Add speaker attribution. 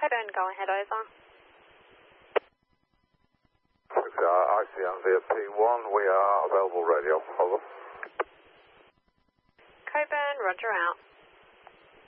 Speaker 1: Coburn, go ahead, over.
Speaker 2: ICM via P1, we are available radio, over.
Speaker 1: Coburn, roger out.